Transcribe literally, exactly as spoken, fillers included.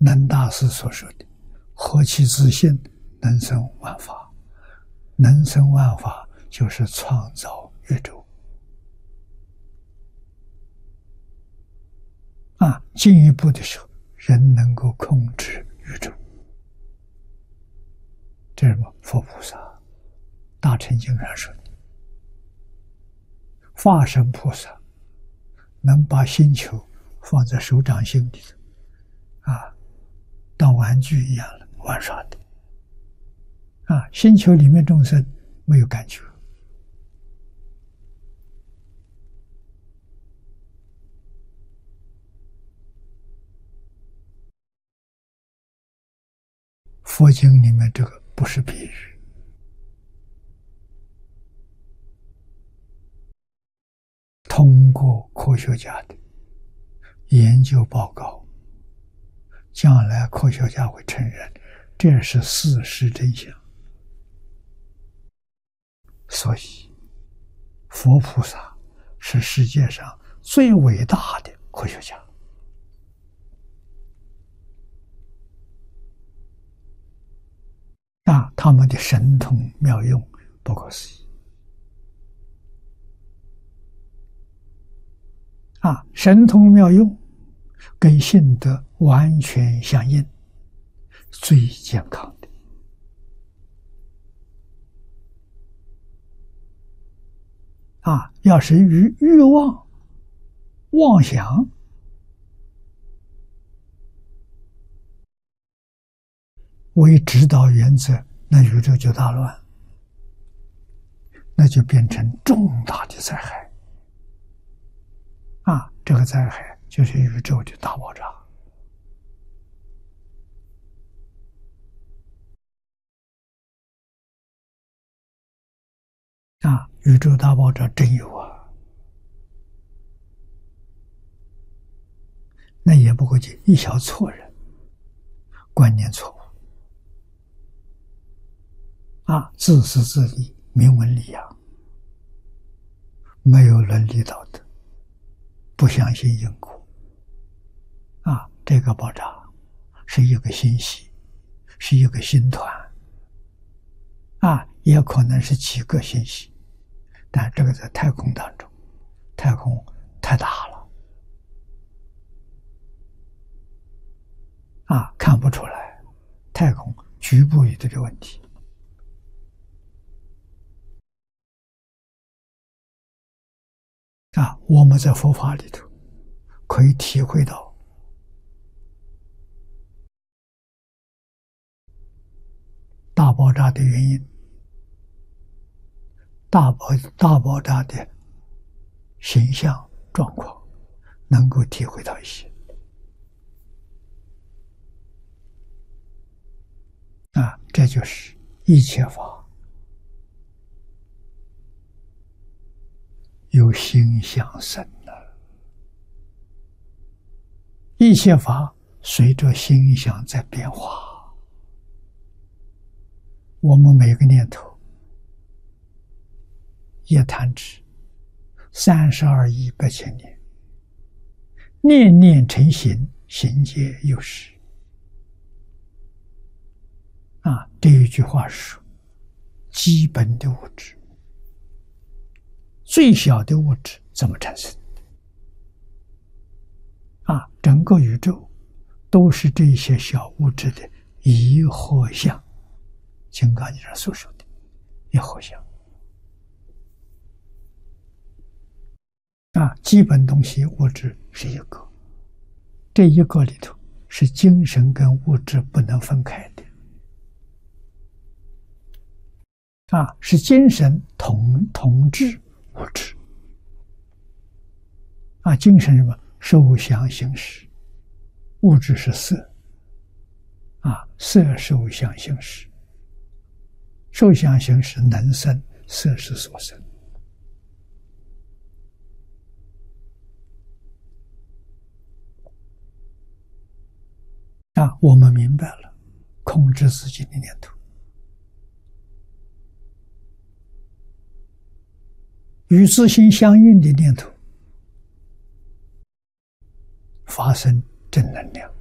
能大师所说的“何其自信，能生万法”，能生万法就是创造宇宙。啊，进一步的时候，人能够控制宇宙。这是什么？佛菩萨大乘经上说的，化身菩萨能把星球放在手掌心里头，啊，当玩具一样的玩耍的。啊，星球里面众生没有感觉。佛经里面这个不是比喻，通过科学家的研究报告，将来科学家会承认这是事实真相。所以佛菩萨是世界上最伟大的科学家。啊，他们的神通妙用不可思议。啊，神通妙用跟性德完全相应，最健康的。啊，要是欲欲望、妄想，为指导原则，那宇宙就大乱，那就变成重大的灾害。啊，这个灾害就是宇宙的大爆炸。啊，宇宙大爆炸真有啊，那也不过就一小撮人观念错误。啊，自私自利，名闻利养，没有伦理道德，不相信因果。啊，这个爆炸是一个星系，是一个星团。啊，也可能是几个星系，但这个在太空当中，太空太大了，啊，看不出来太空局部里的这个问题。啊，我们在佛法里头可以体会到大爆炸的原因，大爆大爆炸的形象状况，能够体会到一些。啊，这就是一切法由心想生的，一切法随着心想在变化。我们每个念头，一弹指，三十二亿八千年，念念成形，形皆有时。啊，这一句话是基本的物质。最小的物质怎么产生？啊，整个宇宙都是这些小物质的一合相。金刚经上所说的一合相。啊，基本东西物质是一个，这一个里头是精神跟物质不能分开的。啊，是精神统统治物质。啊，精神什么？受想行识，物质是色。啊，色受想行识，受想行识能生，色是所生。啊，我们明白了，控制自己的念头。与自心相应的念头发生正能量，